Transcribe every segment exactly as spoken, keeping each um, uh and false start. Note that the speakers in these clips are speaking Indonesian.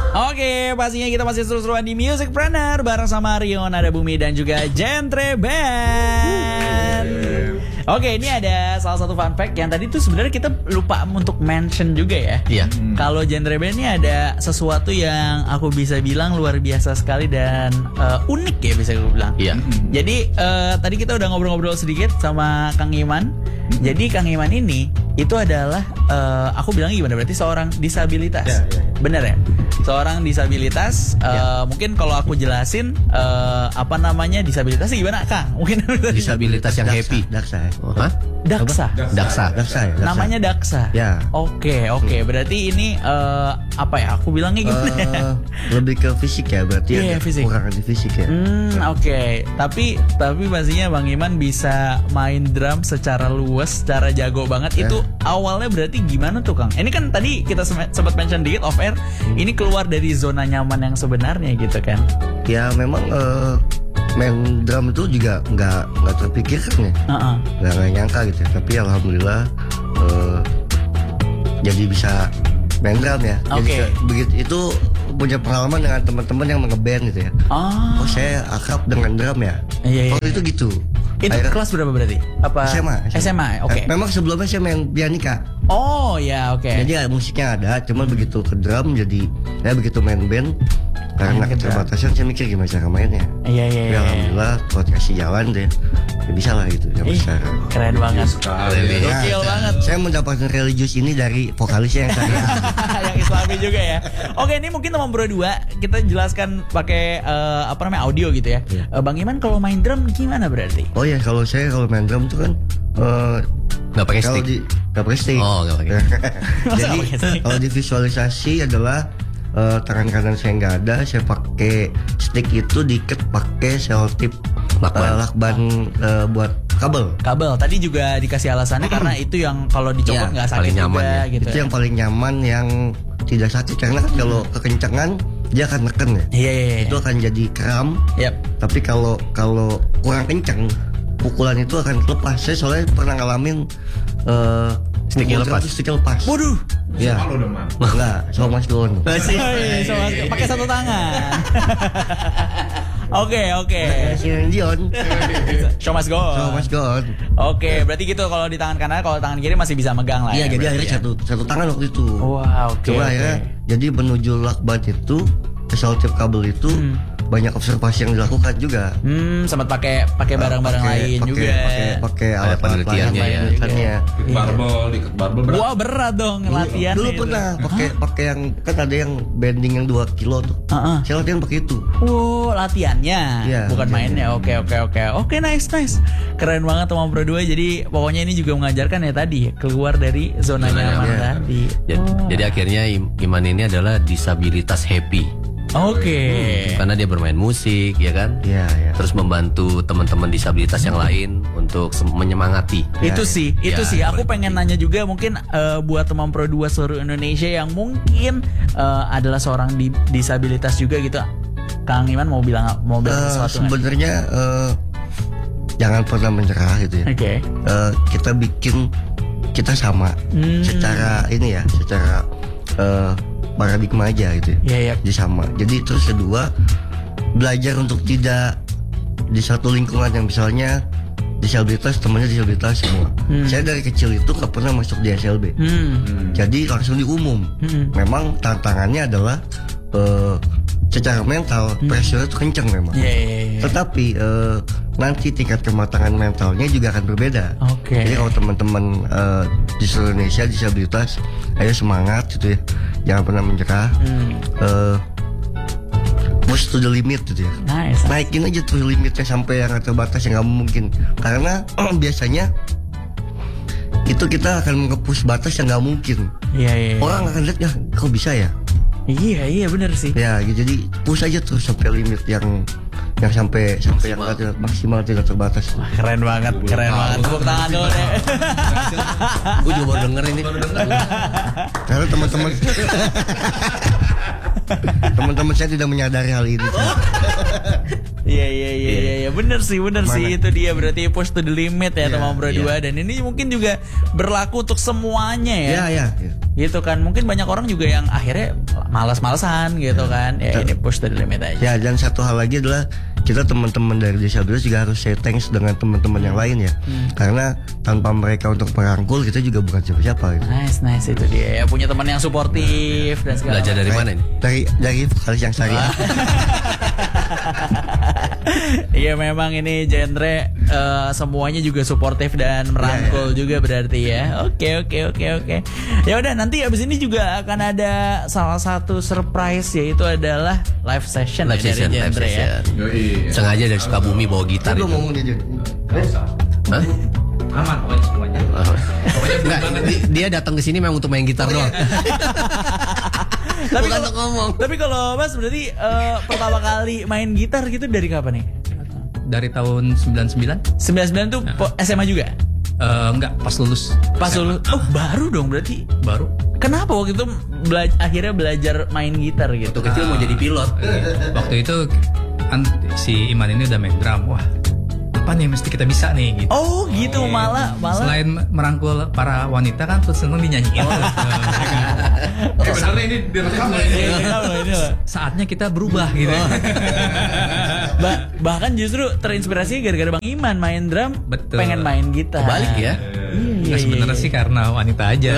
Oke, pastinya kita masih seru-seruan di Musicpreneur bareng sama Rion, ada Bumi dan juga Genre Band. Oke, ini ada salah satu fun fact yang tadi tuh sebenarnya kita lupa untuk mention juga ya. Iya. Hmm. Kalau Genre Band ini ada sesuatu yang aku bisa bilang luar biasa sekali dan uh, unik ya bisa gue bilang. Iya. Hmm. Jadi uh, tadi kita udah ngobrol-ngobrol sedikit sama Kang Iman. Hmm. Jadi Kang Iman ini itu adalah uh, aku bilang gimana berarti seorang disabilitas. Ya, ya, ya. Bener ya? Seorang disabilitas uh, Ya. mungkin kalau aku jelasin uh, apa namanya disabilitas gimana Kang? Mungkin Disabilitas yang happy. Daksa. Ya. Oh, hah? Daksa. Daksa. Daksa ya. Daksa. Namanya Daksa. Ya. Oke, oke. Berarti ini uh, apa ya? Aku bilangnya gimana ya? Eh, lebih ke fisik ya berarti Iya, ada fisik. kekurangan di fisik ya. Hmm, oke. Okay. Tapi tapi pastinya Bang Iman bisa main drum secara luas, secara jago banget. Ya. Itu awalnya berarti gimana tuh, Kang? Ini kan tadi kita sem- sempat mention dikit off air. Hmm. Ini keluar dari zona nyaman yang sebenarnya gitu kan. Ya memang eh, main drum itu juga nggak nggak terpikirkan ya. Uh-uh. Nggak nggak nyangka gitu ya. Tapi alhamdulillah eh, jadi bisa main drum ya. Jadi Oke. ke- begitu itu punya pengalaman dengan teman-teman yang ngeband gitu ya. Oh. Oh saya akrab dengan drum ya. Iya, iya. Oh itu gitu. Itu Akhirnya- kelas berapa berarti? Apa? S M A. S M A. Oke. Eh, Memang sebelumnya saya main pianika. Oh, ya, oke. Jadi ya, musiknya ada, cuman begitu ke drum jadi ya begitu main band karena Main ke drum. keterbatasan saya mikir gimana cara mainnya. Iya, iya, Ya iya. alhamdulillah kalau dikasih jalan deh ya bisa lah gitu ya Ih, bisa. keren banget. Sekali. Gokil banget. Saya mendapatkan religius ini dari vokalisnya yang saya. Yang Islami juga ya. Oke, ini mungkin teman bro dua kita jelaskan pakai eh, apa namanya audio gitu ya. Iya. Eh, Bang Iman kalau main drum gimana berarti? Oh ya kalau saya kalau main drum tuh kan eh, Nggak pakai kalau stick. di nggak pakai stick. Oh, nggak pakai. Masa Jadi nggak pakai stick? kalau divisualisasi adalah eh, tangan kanan saya nggak ada, saya pakai stick itu diikat pakai selotip Lakban. eh, lakban eh, buat kabel. Kabel tadi juga dikasih alasannya karena itu yang kalau dicopot Iya, nggak sakit paling nyaman juga ya. gitu. Itu ya. yang paling nyaman yang tidak sakit karena kan kalau kekencangan dia akan neken ya. Iya, iya, iya. Itu akan jadi kram. Yap. Tapi kalau kalau kurang kencang pukulan itu akan lepas. Saya soalnya pernah ngalamin eh Sticknya pukul lepas. itu sticknya lepas. Waduh. Ya. Enggak, sama Mas Don. Oh, iya, so, pakai satu tangan. Oke, oke. Si Dion. Show must go. Sama Mas Don. Oke, berarti gitu kalau di tangan kanan, kalau tangan kiri masih bisa megang lah. Iya, ya, jadi berarti akhirnya ya. satu satu tangan waktu itu. Wah, oke. Coba oke. ya. Jadi menuju lakban itu ke selotip kabel itu Hmm. banyak observasi yang dilakukan juga. Hmm, sempat pakai pakai barang-barang Pakai- lain pakai- juga. Pakai pakai Ada alat-alat penelitiannya lain, ya. penelitiannya. Barbel, diikat barbel berat. Wah, berat dong Dulu- latihan. Dulu pernah pakai pakai yang kan ada yang bending yang dua kilo tuh. Heeh. Saya latihan pakai itu. Wow, latihannya, Iya, bukan latihannya. mainnya. Oke, oke, oke. Oke, nice, nice. Keren banget teman Pro dua. Jadi pokoknya ini juga mengajarkan ya tadi keluar dari zona, Zona nyaman nyaman. tadi. Jadi, Oh. jadi akhirnya Im- Iman ini adalah disabilitas happy. Oke. Karena dia bermain musik, ya kan? Iya, iya. Terus membantu teman-teman disabilitas yang lain untuk sem- menyemangati. Itu Ya, sih, itu ya, sih. Aku paling pengen nanya juga mungkin eh, buat teman Pro dua seluruh Indonesia yang mungkin eh, adalah seorang di- disabilitas juga gitu. Kang Iman mau bilang mau bilang Eh, sesuatu nggak? sebenarnya eh, jangan pernah menyerah gitu ya. Oke. Eh, kita bikin kita sama Hmm. secara ini ya, secara eh, paradigma aja gitu ya. Iya, iya. Jadi sama. Jadi terus kedua belajar untuk tidak di satu lingkungan yang misalnya disabilitas temannya disabilitas semua. Hmm. Saya dari kecil itu nggak pernah masuk di S L B. Hmm. Jadi langsung di umum. Hmm. Memang tantangannya adalah eh, secara mental pressure itu kenceng memang. Iya, iya, iya. Tetapi eh, nanti tingkat kematangan mentalnya juga akan berbeda. Oke. Jadi kalau teman-teman eh, di seluruh Indonesia disabilitas, ayo semangat gitu ya, jangan pernah menyerah. Hmm. Eh, push to the limit gitu ya. Nice. Naikin aja tuh limitnya sampai yang terbatas yang nggak mungkin. Karena biasanya itu kita akan nge-push batas yang nggak mungkin. Iya, iya. iya. Orang akan lihat ya, kok bisa ya? Iya, iya bener sih. Ya, gitu. Jadi push aja tuh sampai limit yang yang sampai sampai yang nggak ter- maksimal tidak terbatas. Wah, keren banget, keren banget. Tepuk tangan dulu deh. Gue juga baru denger ini. Karena teman-teman teman-teman saya tidak menyadari hal ini. Iya, iya, iya, iya, iya. Bener sih, bener Mana? sih. Itu dia berarti push to the limit ya, Iya, teman Bro iya. dua. Dan ini mungkin juga berlaku untuk semuanya ya. Ya, ya. ya. Gitu kan. Mungkin banyak orang juga yang akhirnya malas-malasan gitu kan. Ya ini push the limit aja. Ya, dan satu hal lagi adalah kita teman-teman dari disabilitas juga harus say thanks dengan teman-teman yang lain ya. Hmm. Karena tanpa mereka untuk merangkul kita juga bukan siapa-siapa gitu. Nice, nice itu dia. Ya, punya teman yang suportif dan segala. Belajar dari mana ini? Dari dari vokalis yang syariah. Iya memang ini genre uh, semuanya juga suportif dan merangkul yeah, yeah. juga berarti ya. Oke oke oke oke. Ya udah nanti abis ini juga akan ada salah satu surprise yaitu adalah live session, live ya, session dari genre live ya. Session. Sengaja dari Sukabumi bawa gitar itu. Ngomong dia Hah? Aman pokoknya semuanya. Nggak, di- dia datang ke sini memang untuk main gitar doang. Tapi Bukan kalau untuk ngomong. Tapi kalau Mas berarti uh, pertama kali main gitar gitu dari kapan nih? Dari tahun sembilan puluh sembilan. sembilan puluh sembilan tuh po- S M A juga? Uh, enggak, pas lulus. Pas lulus. Oh, baru dong berarti. Baru. Kenapa waktu itu bela- akhirnya belajar main gitar gitu? Waktu kecil mau jadi pilot. Waktu itu kan si Iman ini udah main drum. Wah, apa nih mesti kita bisa nih gitu. Oh, gitu malah malah. Selain merangkul para wanita kan tuh seneng dinyanyiin. Oh. Eh bener ini direkam ya. Iya, iya, ini lah. Saatnya kita berubah gitu. Ba- bahkan justru terinspirasi gara-gara Bang Iman main drum, Betul. pengen main gitar. Balik ya. Iya, Nah, sebenarnya sih karena wanita aja.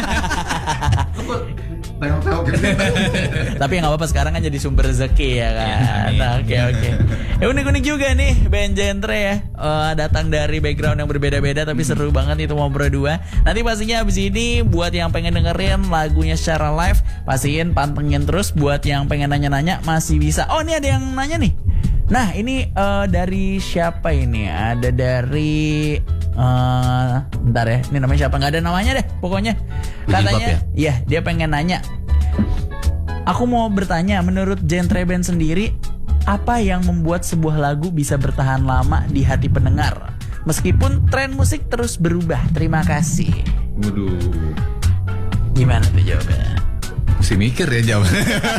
Tengok-tengok gitu. Tapi nggak apa-apa sekarang kan jadi sumber rezeki ya kan. Nah, oke oke. Ya unik-unik juga nih band genre ya. Uh, datang dari background yang berbeda-beda tapi seru banget itu mau berdua. Nanti pastinya abis ini buat yang pengen dengerin lagunya secara live, pastiin pantengin terus. Buat yang pengen nanya-nanya masih bisa. Oh, ini ada yang nanya nih. Nah, ini uh, dari siapa ini? Ada dari uh, bentar ya. Ini namanya siapa? Nggak ada namanya deh. Pokoknya katanya, ya dia pengen nanya. Aku mau bertanya, menurut genre band sendiri, apa yang membuat sebuah lagu bisa bertahan lama di hati pendengar, meskipun tren musik terus berubah? Terima kasih. Waduh. Gimana tuh jawabannya? Mesti mikir ya jawab.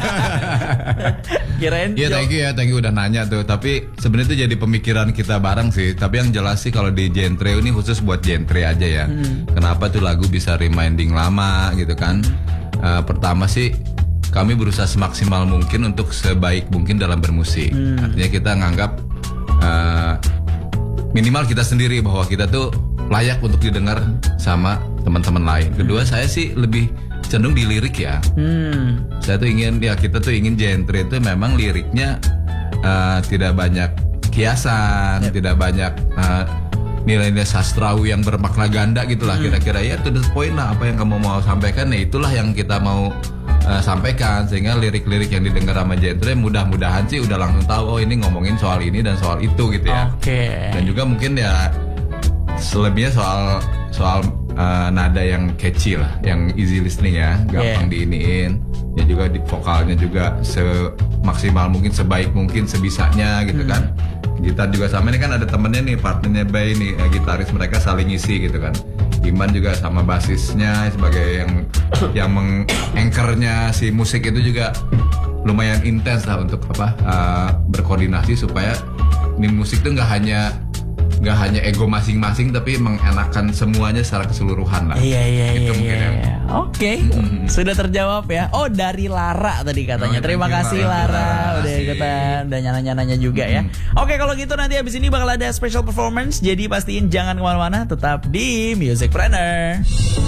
Kirain. Iya, thank you ya, thank you udah nanya tuh. Tapi sebenarnya itu jadi pemikiran kita bareng sih. Tapi yang jelas sih kalau di genre ini khusus buat genre aja ya. Hmm. Kenapa tuh lagu bisa reminding lama gitu kan? Uh, pertama sih kami berusaha semaksimal mungkin untuk sebaik mungkin dalam bermusik. Hmm. Artinya kita nganggap uh, minimal kita sendiri bahwa kita tuh layak untuk didengar sama teman-teman lain. Kedua, hmm. saya sih lebih cenderung di lirik ya. Hmm. Saya tuh ingin ya kita tuh ingin genre itu memang liriknya uh, tidak banyak kiasan, yep. tidak banyak uh, nilai-nilai sastrawi yang bermakna ganda gitulah. Hmm. Kira-kira ya to the point lah apa yang kamu mau sampaikan. Ya itulah yang kita mau uh, sampaikan, sehingga lirik-lirik yang didengar sama genre mudah-mudahan sih udah langsung tahu oh ini ngomongin soal ini dan soal itu gitu ya. Oke. Okay. Dan juga mungkin ya selebihnya soal soal Uh, nada yang catchy lah, yang easy listening ya, gampang yeah. diiniin. Ya juga di vokalnya juga semaksimal mungkin, sebaik mungkin, sebisanya gitu hmm. kan. Gitar juga sama, ini kan ada temennya nih, partnernya Bay nih, eh, gitaris mereka saling ngisi gitu kan. Iman juga sama basisnya sebagai yang yang meng-anchornya si musik itu juga lumayan intens lah untuk apa uh, berkoordinasi supaya ini musik tuh nggak hanya nggak hanya ego masing-masing tapi mengenakan semuanya secara keseluruhan lah. Iya iya gitu iya. iya. Ya. Oke, mm-hmm. sudah terjawab ya. Oh dari Lara tadi katanya. Oh, terima kasih Lara, Lara udah ikutan dan nanya-nanya juga mm-hmm. ya. Oke kalau gitu nanti abis ini bakal ada special performance. Jadi pastiin jangan kemana-mana, tetap di Musicpreneur.